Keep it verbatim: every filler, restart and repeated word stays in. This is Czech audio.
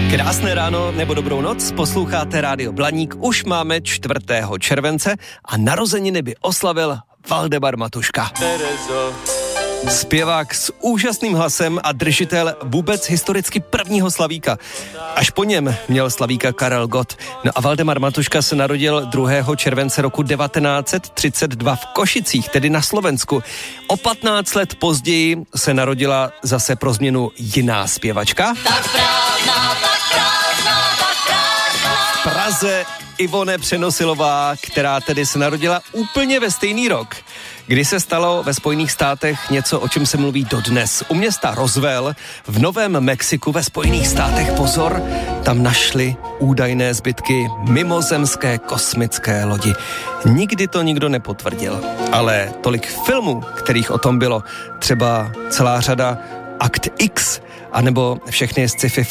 Krásné ráno nebo dobrou noc, posloucháte Rádio Blaník, už máme čtvrtého července a narozeniny by oslavil Valdemar Matuška. Terezo. Zpěvák s úžasným hlasem a držitel vůbec historicky prvního slavíka. Až po něm měl slavíka Karel Gott. No a Valdemar Matuška se narodil druhého července roku devatenáct set třicet dva v Košicích, tedy na Slovensku. O patnáct let později se narodila zase pro změnu jiná zpěvačka. Tak prázdná, tak prázdná, tak prázdná. V Praze Ivone Přenosilová, která tedy se narodila úplně ve stejný rok, kdy se stalo ve Spojených státech něco, o čem se mluví dodnes. U města Roswell v Novém Mexiku ve Spojených státech, pozor, tam našli údajné zbytky mimozemské kosmické lodi. Nikdy to nikdo nepotvrdil, ale tolik filmů, kterých o tom bylo, třeba celá řada Akt X, anebo všechny sci-fi